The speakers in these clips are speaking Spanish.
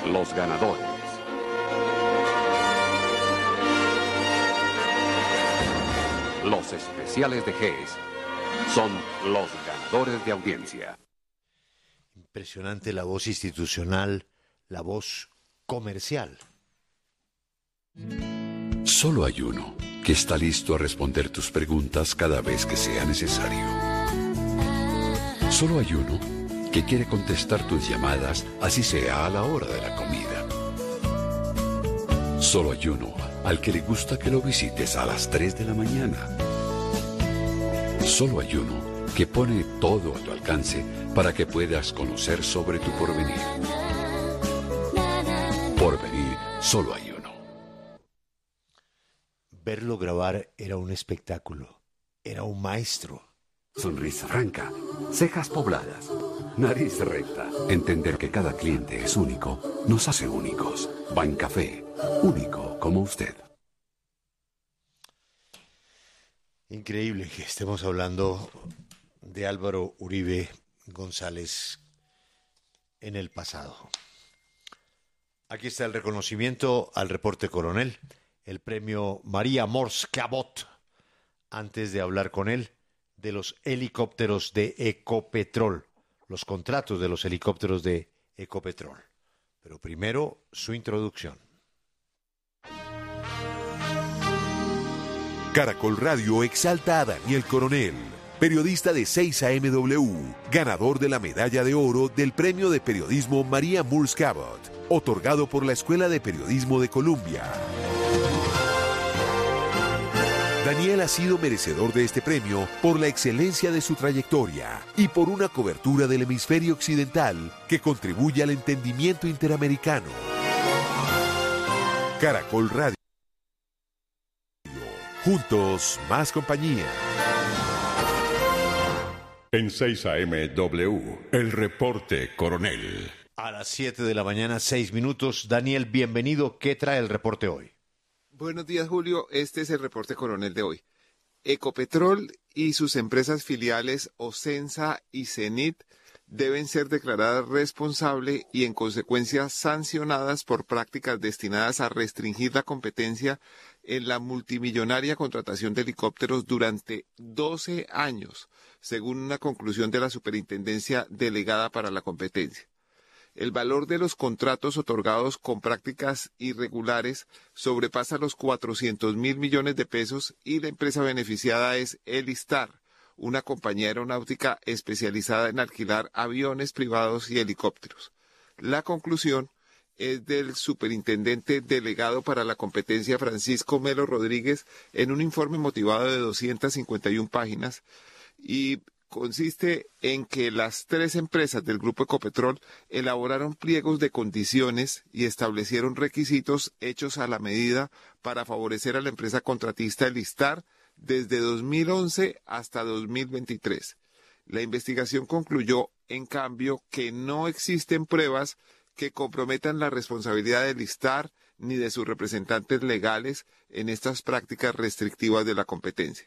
los ganadores. Los especiales de GES son los ganadores de audiencia. Impresionante la voz institucional, la voz comercial. Solo hay uno que está listo a responder tus preguntas cada vez que sea necesario. Solo hay uno que quiere contestar tus llamadas, así sea a la hora de la comida. Solo hay uno al que le gusta que lo visites a las 3 de la mañana. Solo hay uno que pone todo a tu alcance para que puedas conocer sobre tu porvenir. Porvenir, solo hay uno. Verlo grabar era un espectáculo, era un maestro. Sonrisa franca, cejas pobladas, nariz recta. Entender que cada cliente es único nos hace únicos. Bancafé, único como usted. Increíble que estemos hablando de Álvaro Uribe González en el pasado. Aquí está el reconocimiento al reporte coronel, el premio María Mors Cabot. Antes de hablar con él de los helicópteros de Ecopetrol, los contratos de los helicópteros de Ecopetrol. Pero primero, su introducción. Caracol Radio exalta a Daniel Coronel, periodista de 6AMW, ganador de la medalla de oro del Premio de Periodismo María Mors Cabot, otorgado por la Escuela de Periodismo de Colombia. Daniel ha sido merecedor de este premio por la excelencia de su trayectoria y por una cobertura del hemisferio occidental que contribuye al entendimiento interamericano. Caracol Radio. Juntos, más compañía. En 6AMW, el reporte coronel. A las 7 de la mañana, 6 minutos. Daniel, bienvenido. ¿Qué trae el reporte hoy? Buenos días, Julio. Este es el reporte coronel de hoy. Ecopetrol y sus empresas filiales Ocensa y Cenit deben ser declaradas responsables y en consecuencia sancionadas por prácticas destinadas a restringir la competencia en la multimillonaria contratación de helicópteros durante 12 años, según una conclusión de la Superintendencia Delegada para la Competencia. El valor de los contratos otorgados con prácticas irregulares sobrepasa los 400.000 millones de pesos y la empresa beneficiada es Elistar, una compañía aeronáutica especializada en alquilar aviones privados y helicópteros. La conclusión es del superintendente delegado para la competencia Francisco Melo Rodríguez en un informe motivado de 251 páginas y consiste en que las 3 empresas del Grupo Ecopetrol elaboraron pliegos de condiciones y establecieron requisitos hechos a la medida para favorecer a la empresa contratista Elistar desde 2011 hasta 2023. La investigación concluyó, en cambio, que no existen pruebas que comprometan la responsabilidad de Elistar ni de sus representantes legales en estas prácticas restrictivas de la competencia.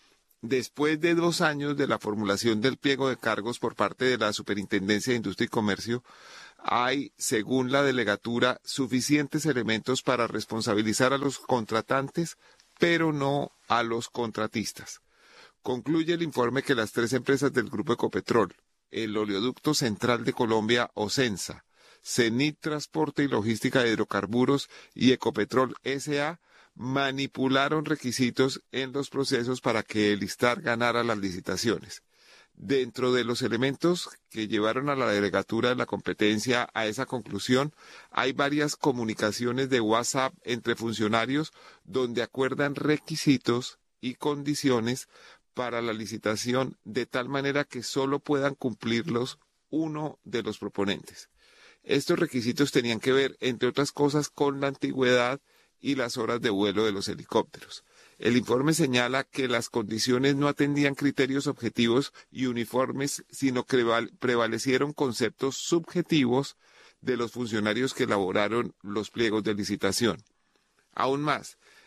Después de 2 años de la formulación del pliego de cargos por parte de la Superintendencia de Industria y Comercio, hay, según la delegatura, suficientes elementos para responsabilizar a los contratantes, pero no a los contratistas. Concluye el informe que las 3 empresas del Grupo Ecopetrol, el Oleoducto Central de Colombia, Ocensa, Cenit Transporte y Logística de Hidrocarburos y Ecopetrol S.A., manipularon requisitos en los procesos para que Elistar ganara las licitaciones. Dentro de los elementos que llevaron a la delegatura de la competencia a esa conclusión, hay varias comunicaciones de WhatsApp entre funcionarios donde acuerdan requisitos y condiciones para la licitación de tal manera que solo puedan cumplirlos uno de los proponentes. Estos requisitos tenían que ver, entre otras cosas, con la antigüedad y las horas de vuelo de los helicópteros. El informe señala que las condiciones no atendían criterios objetivos y uniformes, sino que prevalecieron conceptos subjetivos de los funcionarios que elaboraron los pliegos de licitación. Aún más,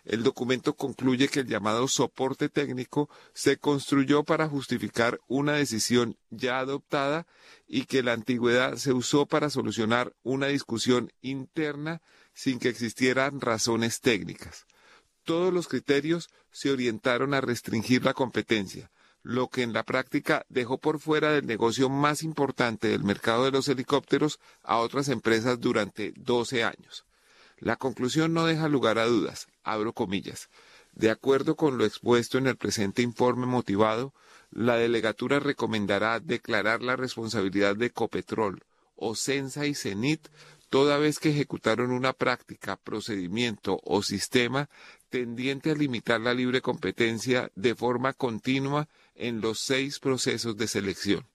El documento concluye que el llamado soporte técnico se construyó para justificar una decisión ya adoptada y que la antigüedad se usó para solucionar una discusión interna sin que existieran razones técnicas. Todos los criterios se orientaron a restringir la competencia, lo que en la práctica dejó por fuera del negocio más importante del mercado de los helicópteros a otras empresas durante 12 años. La conclusión no deja lugar a dudas, abro comillas. De acuerdo con lo expuesto en el presente informe motivado, la delegatura recomendará declarar la responsabilidad de Ecopetrol, Ocensa y Cenit toda vez que ejecutaron una práctica, procedimiento o sistema tendiente a limitar la libre competencia de forma continua en los 6 procesos de selección.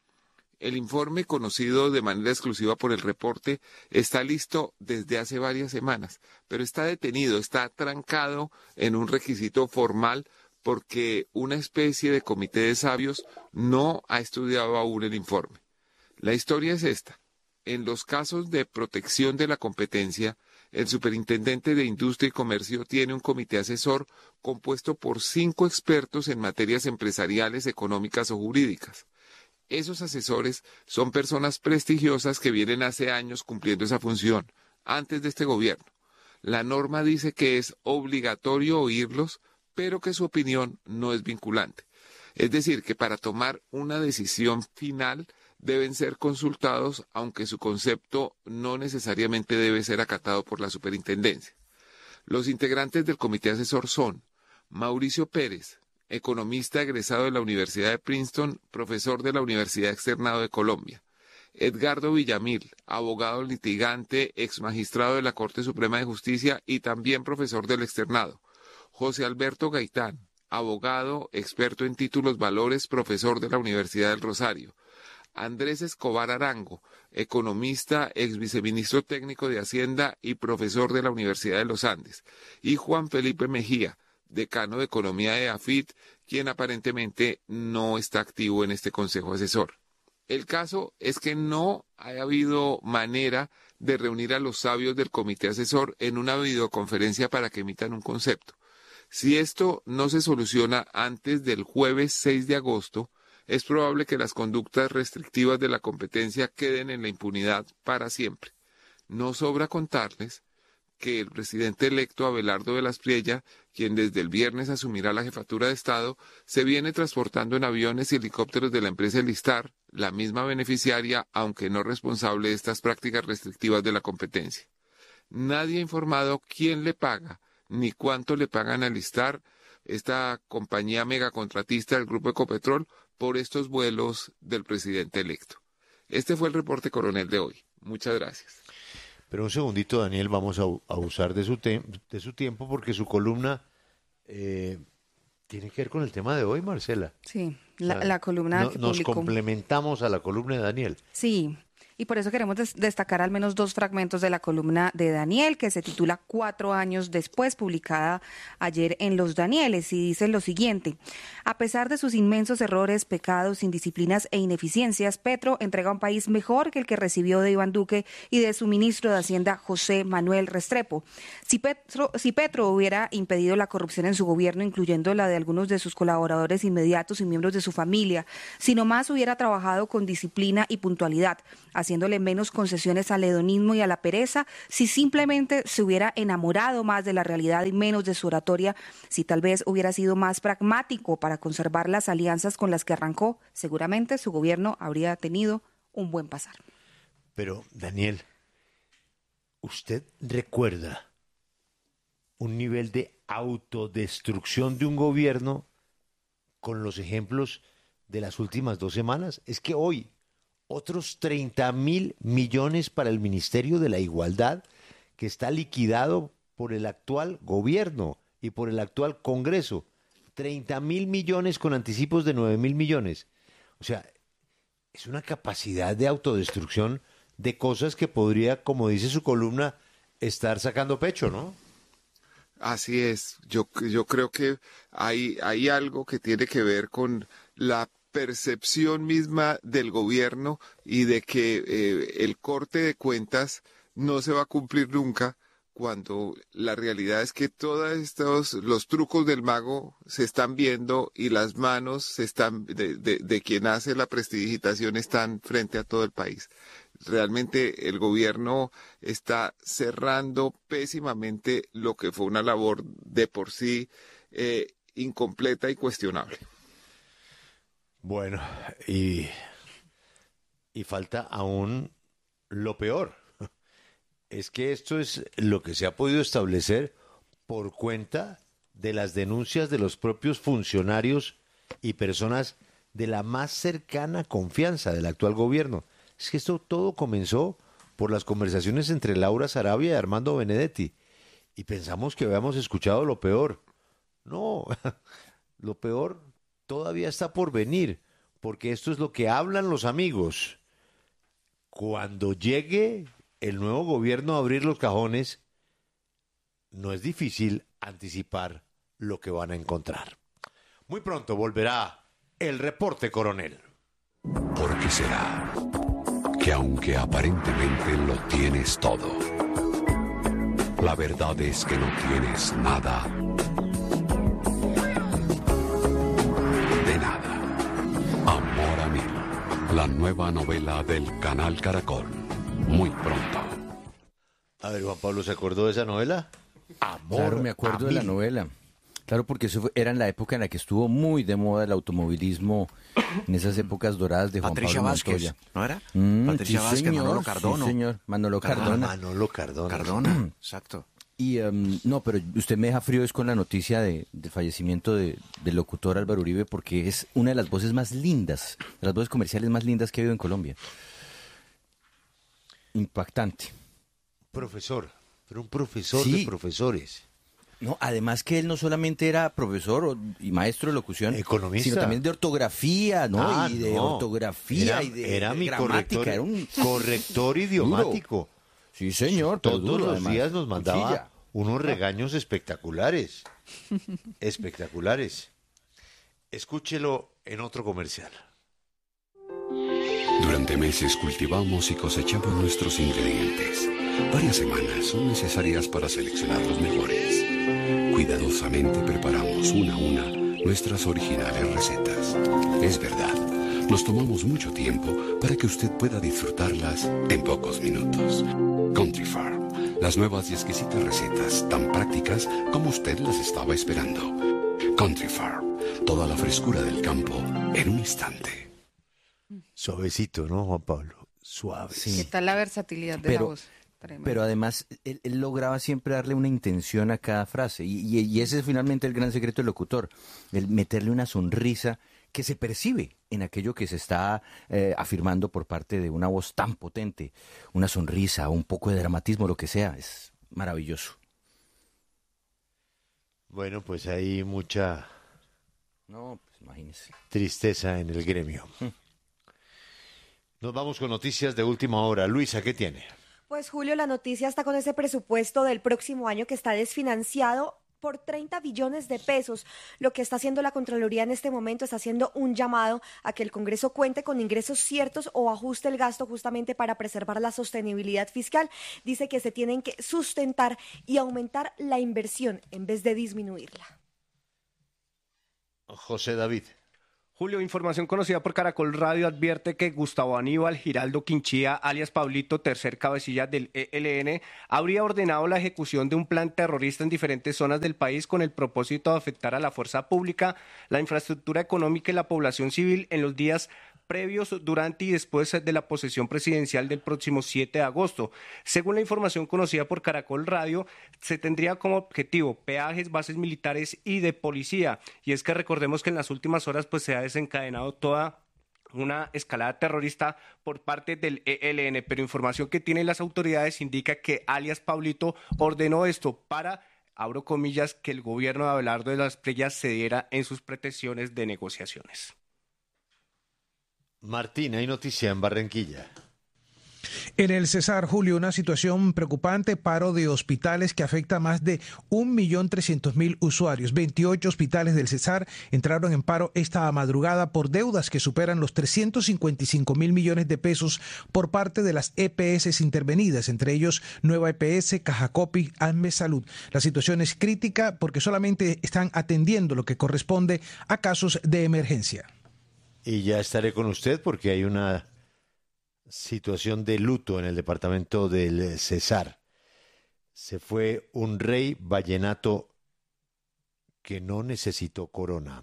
El informe, conocido de manera exclusiva por el reporte, está listo desde hace varias semanas, pero está detenido, está trancado en un requisito formal porque una especie de comité de sabios no ha estudiado aún el informe. La historia es esta. En los casos de protección de la competencia, el superintendente de Industria y Comercio tiene un comité asesor compuesto por 5 expertos en materias empresariales, económicas o jurídicas. Esos asesores son personas prestigiosas que vienen hace años cumpliendo esa función, antes de este gobierno. La norma dice que es obligatorio oírlos, pero que su opinión no es vinculante. Es decir, que para tomar una decisión final deben ser consultados, aunque su concepto no necesariamente debe ser acatado por la superintendencia. Los integrantes del comité asesor son Mauricio Pérez, economista egresado de la Universidad de Princeton, profesor de la Universidad Externado de Colombia; Edgardo Villamil, abogado litigante, exmagistrado de la Corte Suprema de Justicia y también profesor del Externado; José Alberto Gaitán, abogado, experto en títulos valores, profesor de la Universidad del Rosario; Andrés Escobar Arango, economista, exviceministro técnico de Hacienda y profesor de la Universidad de los Andes; y Juan Felipe Mejía, decano de Economía de AFIT, quien aparentemente no está activo en este consejo asesor. El caso es que no ha habido manera de reunir a los sabios del comité asesor en una videoconferencia para que emitan un concepto. Si esto no se soluciona antes del jueves 6 de agosto, es probable que las conductas restrictivas de la competencia queden en la impunidad para siempre. No sobra contarles que el presidente electo Abelardo de las Priella, quien desde el viernes asumirá la jefatura de Estado, se viene transportando en aviones y helicópteros de la empresa Elistar, la misma beneficiaria, aunque no responsable de estas prácticas restrictivas de la competencia. Nadie ha informado quién le paga, ni cuánto le pagan a Elistar, esta compañía megacontratista del Grupo Ecopetrol, por estos vuelos del presidente electo. Este fue el reporte coronel de hoy. Muchas gracias. Pero un segundito, Daniel, vamos a abusar de su tiempo porque su columna tiene que ver con el tema de hoy, Marcela. Sí, la columna que nos publicó. complementamos a la columna de Daniel. Sí, y por eso queremos destacar al menos 2 fragmentos de la columna de Daniel, que se titula 4 años después, publicada ayer en Los Danieles, y dice lo siguiente: a pesar de sus inmensos errores, pecados, indisciplinas e ineficiencias, Petro entrega un país mejor que el que recibió de Iván Duque y de su ministro de Hacienda, José Manuel Restrepo. Si Petro hubiera impedido la corrupción en su gobierno, incluyendo la de algunos de sus colaboradores inmediatos y miembros de su familia, si nomás hubiera trabajado con disciplina y puntualidad, haciéndole menos concesiones al hedonismo y a la pereza, si simplemente se hubiera enamorado más de la realidad y menos de su oratoria, si tal vez hubiera sido más pragmático para conservar las alianzas con las que arrancó, seguramente su gobierno habría tenido un buen pasar. Pero, Daniel, ¿usted recuerda un nivel de autodestrucción de un gobierno con los ejemplos de las últimas 2 semanas? Es que hoy otros 30.000 millones para el Ministerio de la Igualdad, que está liquidado por el actual gobierno y por el actual Congreso. 30.000 millones con anticipos de 9.000 millones. O sea, es una capacidad de autodestrucción de cosas que podría, como dice su columna, estar sacando pecho, ¿no? Así es. Yo creo que hay algo que tiene que ver con la percepción misma del gobierno y de que el corte de cuentas no se va a cumplir nunca cuando la realidad es que todos los trucos del mago se están viendo y las manos de quien hace la prestidigitación están frente a todo el país. Realmente el gobierno está cerrando pésimamente lo que fue una labor de por sí incompleta y cuestionable. Bueno, y falta aún lo peor. Es que esto es lo que se ha podido establecer por cuenta de las denuncias de los propios funcionarios y personas de la más cercana confianza del actual gobierno. Es que esto todo comenzó por las conversaciones entre Laura Sarabia y Armando Benedetti. Y pensamos que habíamos escuchado lo peor. No, lo peor todavía está por venir, porque esto es lo que hablan los amigos. Cuando llegue el nuevo gobierno a abrir los cajones, no es difícil anticipar lo que van a encontrar. Muy pronto volverá el reporte, coronel. ¿Por qué será que aunque aparentemente lo tienes todo, la verdad es que no tienes nada de nada? Amor a Mil, la nueva novela del Canal Caracol. Muy pronto. A ver, Juan Pablo, ¿se acordó de esa novela? Amor. Claro, me acuerdo de la novela. Claro, porque era en la época en la que estuvo muy de moda el automovilismo, en esas épocas doradas de Juan Patricia Pablo Vázquez, Montoya. ¿no era? sí, Patricia Vázquez, señor, Manolo Cardona. Sí, señor, Manolo Cardona. Manolo Cardona. Cardona, exacto. Y no, pero usted me deja frío es con la noticia del fallecimiento del locutor Álvaro Uribe, porque es una de las voces más lindas, de las voces comerciales más lindas que ha habido en Colombia. Impactante. Profesor, pero un profesor Sí. de profesores. No, además que él no solamente era profesor y maestro de locución, Economista. sino también de ortografía, ¿no? Ah, y de no. ortografía Era- y de era mi gramática. corrector, Era un corrector idiomático. Sí, señor. pero Todos duro, los además. días nos mandaba Cuchilla. unos regaños espectaculares. Espectaculares. Escúchelo en otro comercial. Durante meses cultivamos y cosechamos nuestros ingredientes. Varias semanas son necesarias para seleccionar los mejores. Cuidadosamente preparamos una a una nuestras originales recetas. Es verdad, nos tomamos mucho tiempo para que usted pueda disfrutarlas en pocos minutos. Country Farm, las nuevas y exquisitas recetas tan prácticas como usted las estaba esperando. Country Farm, toda la frescura del campo en un instante. Suavecito, ¿no, Juan Pablo? Suave. Sí. ¿Qué tal la versatilidad de la voz? Tremendo. Pero además, él lograba siempre darle una intención a cada frase. Y ese es finalmente el gran secreto del locutor. El meterle una sonrisa que se percibe en aquello que se está afirmando por parte de una voz tan potente. Una sonrisa, un poco de dramatismo, lo que sea. Es maravilloso. Bueno, pues hay mucha No, pues imagínese. tristeza en el gremio. Nos vamos con noticias de última hora. Luisa, ¿qué tiene? Pues Julio, la noticia está con ese presupuesto del próximo año que está desfinanciado por 30 billones de pesos. Lo que está haciendo la Contraloría en este momento está haciendo un llamado a que el Congreso cuente con ingresos ciertos o ajuste el gasto justamente para preservar la sostenibilidad fiscal. Dice que se tienen que sustentar y aumentar la inversión en vez de disminuirla. José David. Julio, información conocida por Caracol Radio advierte que Gustavo Aníbal Giraldo Quinchía, alias Pablito, tercer cabecilla del ELN, habría ordenado la ejecución de un plan terrorista en diferentes zonas del país con el propósito de afectar a la fuerza pública, la infraestructura económica y la población civil en los días previos, durante y después de la posesión presidencial del próximo 7 de agosto. Según la información conocida por Caracol Radio, se tendría como objetivo peajes, bases militares y de policía. Y es que recordemos que en las últimas horas pues se ha desencadenado toda una escalada terrorista por parte del ELN, pero información que tienen las autoridades indica que alias Pablito ordenó esto para, abro comillas, que el gobierno de Abelardo de las Espriella cediera en sus pretensiones de negociaciones. Martín, hay noticia en Barranquilla. En el Cesar, Julio, una situación preocupante, paro de hospitales que afecta a más de 1.300.000 usuarios. 28 hospitales del Cesar entraron en paro esta madrugada por deudas que superan los 355.000 millones de pesos por parte de las EPS intervenidas, entre ellos Nueva EPS, Cajacopi, ANME Salud. La situación es crítica porque solamente están atendiendo lo que corresponde a casos de emergencia. Y ya estaré con usted porque hay una situación de luto en el departamento del Cesar. Se fue un rey vallenato que no necesitó corona.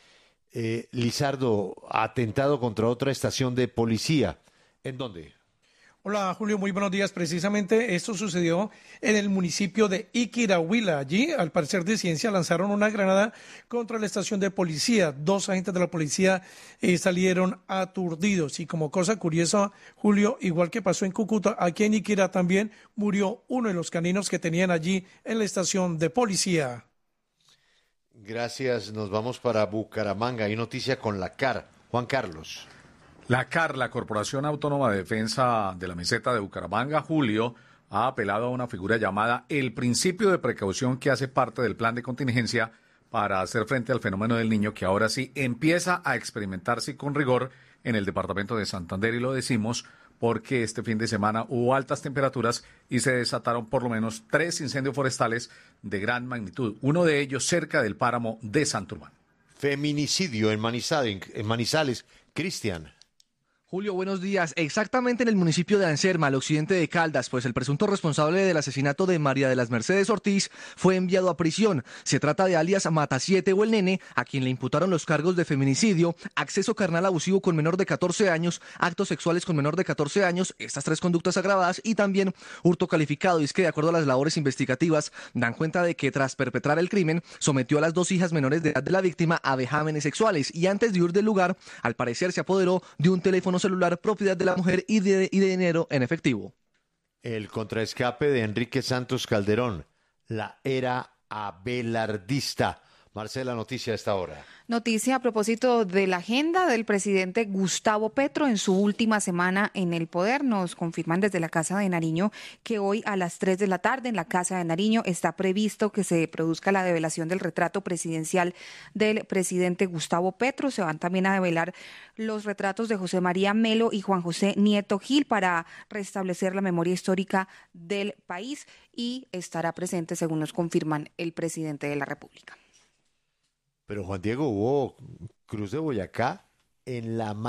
Lizardo, atentado contra otra estación de policía. ¿En dónde? Hola Julio, muy buenos días. Precisamente esto sucedió en el municipio de Iquirahuila. Allí, al parecer de ciencia, lanzaron una granada contra la estación de policía. 2 agentes de la policía salieron aturdidos. Y como cosa curiosa, Julio, igual que pasó en Cúcuta, aquí en Iquira también murió uno de los caninos que tenían allí en la estación de policía. Gracias. Nos vamos para Bucaramanga. Hay noticia con la CAR. Juan Carlos. La CAR, la Corporación Autónoma de Defensa de la Meseta de Bucaramanga, Julio, ha apelado a una figura llamada el principio de precaución que hace parte del plan de contingencia para hacer frente al fenómeno del niño que ahora sí empieza a experimentarse con rigor en el departamento de Santander, y lo decimos porque este fin de semana hubo altas temperaturas y se desataron por lo menos 3 incendios forestales de gran magnitud, uno de ellos cerca del páramo de Santurbán. Feminicidio en Manizales. Cristian. Julio, buenos días. Exactamente en el municipio de Anserma, al occidente de Caldas, pues el presunto responsable del asesinato de María de las Mercedes Ortiz fue enviado a prisión. Se trata de alias Matasiete o el Nene, a quien le imputaron los cargos de feminicidio, acceso carnal abusivo con menor de 14 años, actos sexuales con menor de 14 años, estas 3 conductas agravadas, y también hurto calificado. Y es que de acuerdo a las labores investigativas, dan cuenta de que tras perpetrar el crimen, sometió a las 2 hijas menores de edad de la víctima a vejámenes sexuales, y antes de huir del lugar, al parecer se apoderó de un teléfono celular propiedad de la mujer y de dinero en efectivo. El contraescape de Enrique Santos Calderón, la era abelardista. Marcela, noticia a esta hora. Noticia a propósito de la agenda del presidente Gustavo Petro en su última semana en el poder. Nos confirman desde la Casa de Nariño que hoy a las 3 de la tarde en la Casa de Nariño está previsto que se produzca la develación del retrato presidencial del presidente Gustavo Petro. Se van también a develar los retratos de José María Melo y Juan José Nieto Gil para restablecer la memoria histórica del país, y estará presente, según nos confirman, el presidente de la República. Pero Juan Diego, hubo Cruz de Boyacá en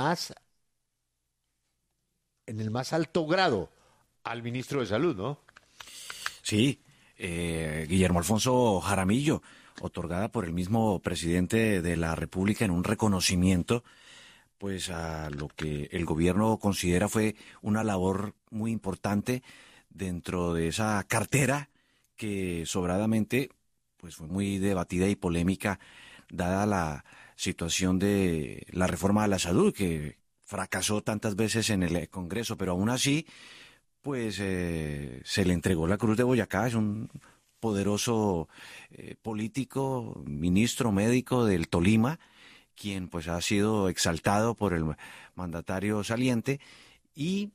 el más alto grado al ministro de Salud, ¿no? Sí, Guillermo Alfonso Jaramillo, otorgada por el mismo presidente de la República en un reconocimiento pues a lo que el gobierno considera fue una labor muy importante dentro de esa cartera que sobradamente pues fue muy debatida y polémica dada la situación de la reforma a la salud que fracasó tantas veces en el Congreso, pero aún así pues se le entregó la Cruz de Boyacá. Es un poderoso político, ministro médico del Tolima, quien pues ha sido exaltado por el mandatario saliente y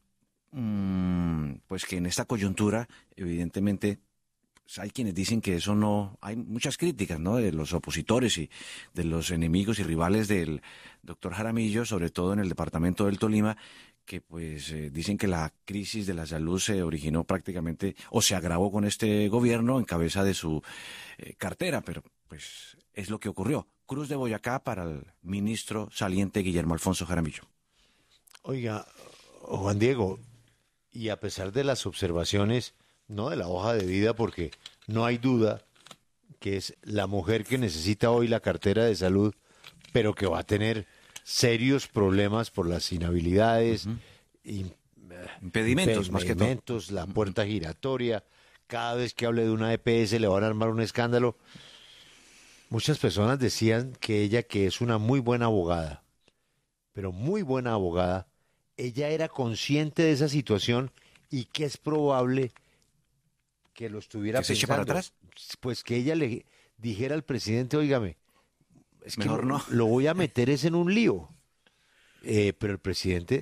pues que en esta coyuntura evidentemente pues hay quienes dicen que eso no, hay muchas críticas, ¿no?, de los opositores y de los enemigos y rivales del doctor Jaramillo, sobre todo en el departamento del Tolima, que pues dicen que la crisis de la salud se originó prácticamente o se agravó con este gobierno en cabeza de su cartera, pero pues es lo que ocurrió. Cruz de Boyacá para el ministro saliente Guillermo Alfonso Jaramillo. Oiga, Juan Diego, y a pesar de las observaciones, no de la hoja de vida, porque no hay duda que es la mujer que necesita hoy la cartera de salud, pero que va a tener serios problemas por las inhabilidades, impedimentos, más que todo. La puerta giratoria. Cada vez que hable de una EPS le van a armar un escándalo. Muchas personas decían que ella, que es una muy buena abogada, pero muy buena abogada, ella era consciente de esa situación y que es probable que lo estuviera ¿Que se eche pensando. para atrás? Pues que ella le dijera al presidente, óigame, es mejor que no. lo voy a meter es en un lío. Pero el presidente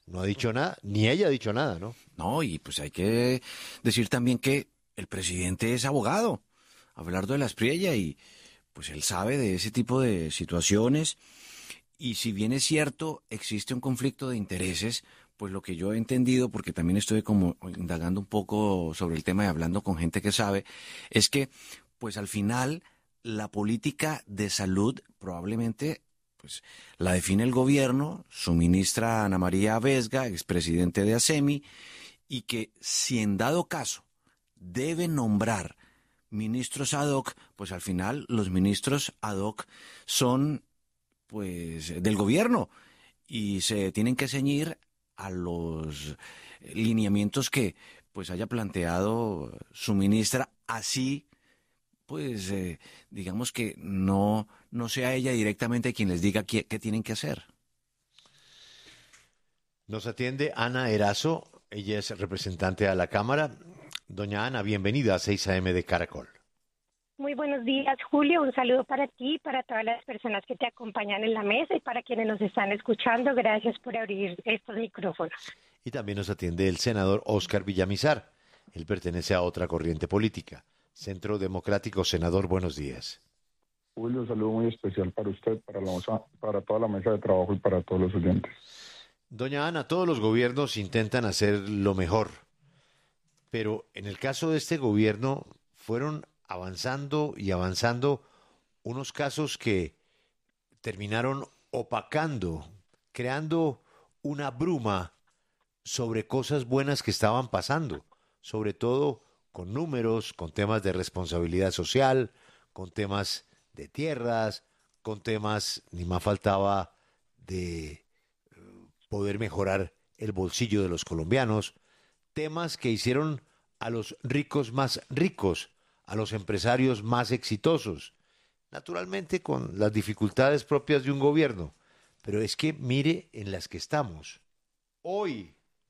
no ha dicho nada, ni ella ha dicho nada, ¿no? No, y pues hay que decir también que el presidente es abogado, Abelardo de la Espriella, y pues él sabe de ese tipo de situaciones. Y si bien es cierto, existe un conflicto de intereses, pues lo que yo he entendido, porque también estoy como indagando un poco sobre el tema y hablando con gente que sabe, es que pues al final la política de salud probablemente pues la define el gobierno, su ministra Ana María Vesga, expresidente de ASEMI, y que si en dado caso debe nombrar ministros ad hoc, pues al final los ministros ad hoc son pues del gobierno y se tienen que ceñir a los lineamientos que pues haya planteado su ministra, así pues digamos que no sea ella directamente quien les diga qué tienen que hacer. Nos atiende Ana Erazo, ella es representante a la Cámara. Doña Ana, bienvenida a 6 AM de Caracol. Muy buenos días, Julio. Un saludo para ti, para todas las personas que te acompañan en la mesa y para quienes nos están escuchando. Gracias por abrir estos micrófonos. Y también nos atiende el senador Óscar Villamizar. Él pertenece a otra corriente política. Centro Democrático. Senador, buenos días. Julio, un saludo muy especial para usted, para toda la mesa de trabajo y para todos los oyentes. Doña Ana, todos los gobiernos intentan hacer lo mejor, pero en el caso de este gobierno fueron avanzando y avanzando unos casos que terminaron opacando, creando una bruma sobre cosas buenas que estaban pasando, sobre todo con números, con temas de responsabilidad social, con temas de tierras, con temas, ni más faltaba, de poder mejorar el bolsillo de los colombianos, temas que hicieron a los ricos más ricos, a los empresarios más exitosos, naturalmente con las dificultades propias de un gobierno, pero es que mire en las que estamos. Hoy,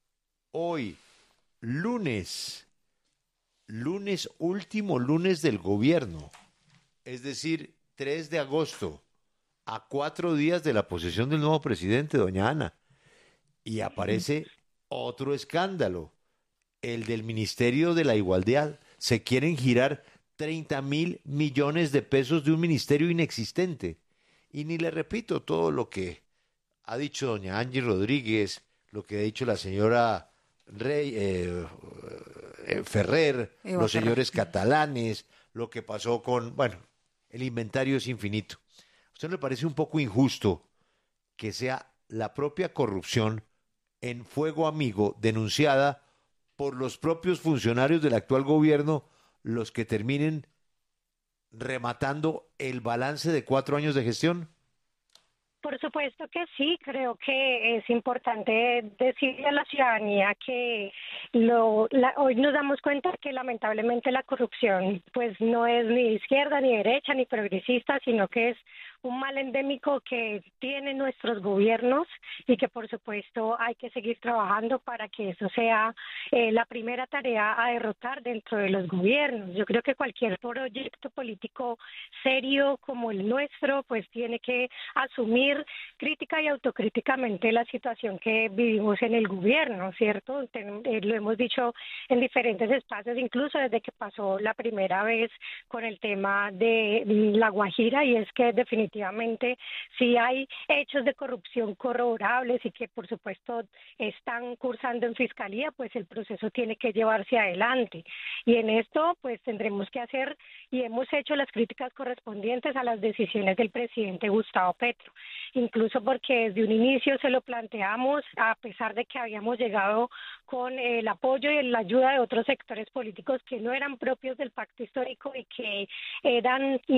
último lunes del gobierno, es decir, 3 de agosto, a 4 días de la posesión del nuevo presidente, doña Ana, y aparece otro escándalo, el del Ministerio de la Igualdad. Se quieren girar 30.000 millones de pesos de un ministerio inexistente. Y ni le repito todo lo que ha dicho doña Angie Rodríguez, lo que ha dicho la señora Ferrer, los señores catalanes, lo que pasó con, bueno, el inventario es infinito. ¿A usted no le parece un poco injusto que sea la propia corrupción en Fuego Amigo denunciada por los propios funcionarios del actual gobierno los que terminen rematando el balance de 4 años de gestión? Por supuesto que sí, creo que es importante decirle a la ciudadanía que hoy nos damos cuenta que lamentablemente la corrupción pues no es ni de izquierda, ni derecha, ni progresista, sino que es un mal endémico que tienen nuestros gobiernos y que por supuesto hay que seguir trabajando para que eso sea la primera tarea a derrotar dentro de los gobiernos. Yo creo que cualquier proyecto político serio como el nuestro pues tiene que asumir crítica y autocríticamente la situación que vivimos en el gobierno, ¿cierto? Lo hemos dicho en diferentes espacios, incluso desde que pasó la primera vez con el tema de La Guajira, y es que definitivamente si hay hechos de corrupción corroborables y que por supuesto están cursando en fiscalía, pues el proceso tiene que llevarse adelante. Y en esto pues tendremos que hacer y hemos hecho las críticas correspondientes a las decisiones del presidente Gustavo Petro, incluso porque desde un inicio se lo planteamos, a pesar de que habíamos llegado con el apoyo y la ayuda de otros sectores políticos que no eran propios del pacto histórico y que eran